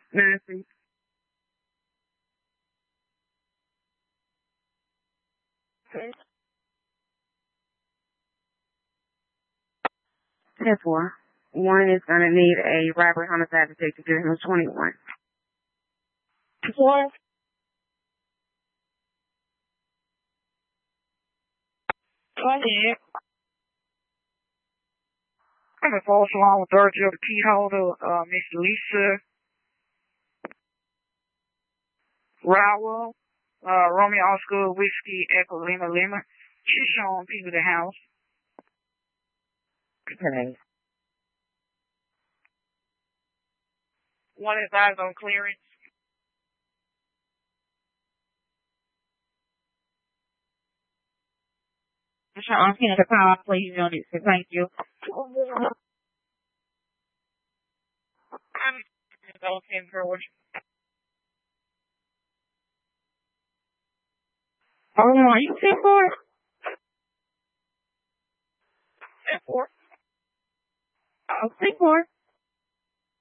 Nancy. 10-4. One is going to need a robbery homicide detective to give him 21. 4. Go ahead. I'm going to false along with Dorothy of the key holder, Miss Lisa Rowell, Romeo Oscar Whiskey Echo Lima Lima. She's showing people the house. Okay. One is eyes on clearance. I'm seeing the call, please, unit. So thank you. I'm looking for what. Oh, are you 10-4? 10-4. Oh, 10-4.